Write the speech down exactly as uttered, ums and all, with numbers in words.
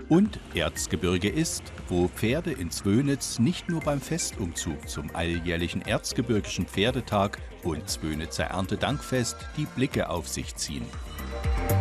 Und Erzgebirge ist, wo Pferde in Zwönitz nicht nur beim Festumzug zum alljährlichen Erzgebirgischen Pferdetag und Zwönitzer Erntedankfest die Blicke auf sich ziehen.